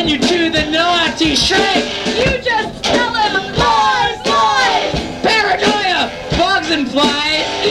send you to the naughty shrink. You just